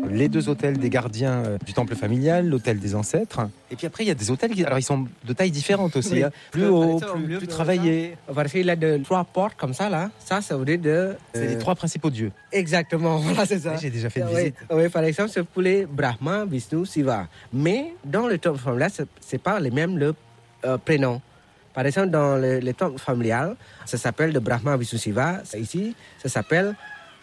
les 2 autels des gardiens du temple familial, l'autel des ancêtres. Et puis après, il y a des autels qui, alors ils sont de taille différente aussi, Oui. hein. Plus haut, plus travaillés. Parce qu'il a de 3 portes comme ça, là. Ça veut dire de... C'est les 3 principaux dieux. Exactement, voilà, c'est ça. J'ai déjà fait une Oui, visite. oui, par exemple, c'est pour les Brahma, Vishnu, Shiva. Mais dans le temple familial, c'est pas les mêmes prénoms. Par exemple, dans le temple familial, ça s'appelle le Brahma, Vishnu, Shiva. Ici, ça s'appelle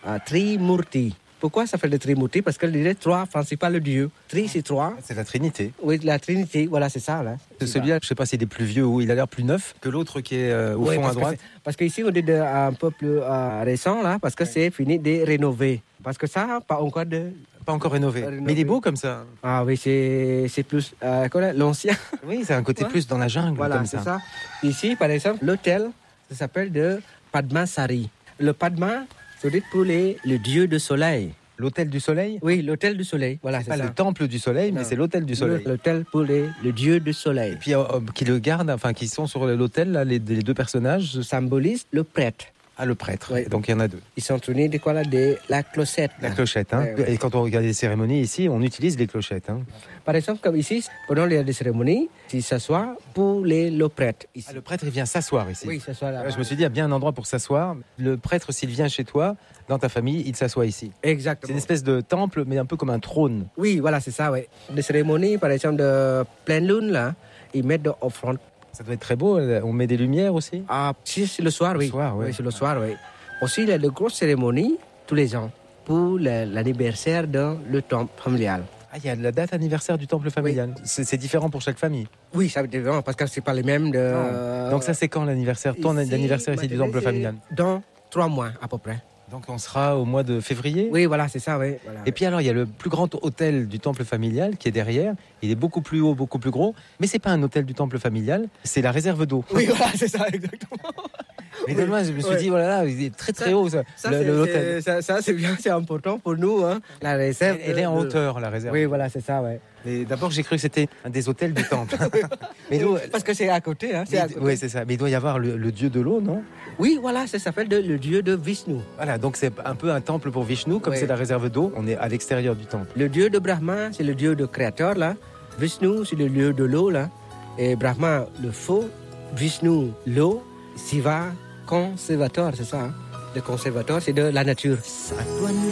Trimurti. Pourquoi ça s'appelle le Trimurti? Parce qu'il y a 3 principaux dieux. Tri, c'est 3. C'est la Trinité. Oui, la Trinité, voilà, c'est ça. Là. Celui-là, je ne sais pas s'il est plus vieux ou il a l'air plus neuf que l'autre qui est au fond à droite. Parce qu'ici, on est un peu plus récent, là, parce que c'est fini de rénover. Parce que ça, pas encore rénové. Mais il est beau comme ça. Ah oui, c'est plus l'ancien. Oui, c'est un côté plus dans la jungle, voilà, comme c'est ça. Ici, par exemple, l'hôtel, ça s'appelle de Padmasari. Le Padma, c'est pour le dieu du soleil. L'hôtel du soleil? Oui, l'hôtel du soleil. Voilà, c'est pas ça. Le temple du soleil, mais c'est l'hôtel du soleil. L'hôtel pour le dieu du soleil. Et puis, qui le gardent, enfin, qui sont sur l'hôtel, là, les 2 personnages. Symbolise le prêtre. Ah, le prêtre. Oui. Donc, il y en a 2. Ils sont tournés de quoi là? De la clochette. La clochette, hein. Ouais. Et quand on regarde les cérémonies ici, on utilise les clochettes, hein. Par exemple, comme ici, pendant les cérémonies, ils s'assoient pour le prêtre. Ici. Ah, le prêtre, il vient s'asseoir ici. Oui, s'assoit là. Je me suis dit, il y a bien un endroit pour s'asseoir. Le prêtre, s'il vient chez toi, dans ta famille, il s'assoit ici. Exactement. C'est une espèce de temple, mais un peu comme un trône. Oui, voilà, c'est ça, oui. Les cérémonies, par exemple, de pleine lune, là, ils mettent de offrandes. Ça doit être très beau. On met des lumières aussi. Ah, si, c'est le soir, oui. Le soir, ouais. Oui, c'est le soir, oui. Aussi, il y a de grosses cérémonies tous les ans pour l'anniversaire dans le temple familial. Ah, il y a la date anniversaire du temple familial. Oui. C'est différent pour chaque famille. Oui, ça veut dire parce que c'est pas les mêmes de... Donc ça, c'est quand l'anniversaire? L'anniversaire ici du temple familial? Dans 3 mois, à peu près. Donc on sera au mois de février? Oui, voilà, c'est ça, oui. Voilà, et puis alors, il y a le plus grand hôtel du temple familial qui est derrière. Il est beaucoup plus haut, beaucoup plus gros. Mais c'est pas un hôtel du temple familial, c'est la réserve d'eau. Oui, voilà, c'est ça, exactement. Mais de loin, je me suis dit, voilà, il est très très haut, l'hôtel. Ça, c'est bien, c'est important pour nous. Hein. La réserve. Elle est en hauteur, la réserve. Oui, voilà, c'est ça, ouais. Et d'abord, j'ai cru que c'était un des hôtels du temple. Mais parce que c'est à côté. Hein, oui, c'est ça. Mais il doit y avoir le dieu de l'eau, non? Oui, voilà, ça s'appelle le dieu de Vishnu. Voilà, donc c'est un peu un temple pour Vishnu, comme c'est la réserve d'eau. On est à l'extérieur du temple. Le dieu de Brahma, c'est le dieu de créateur, là. Vishnu, c'est le dieu de l'eau, là. Et Brahma, le feu. Vishnu, l'eau. Shiva, conservateur, c'est ça. Hein? Le conservateur, c'est de la nature.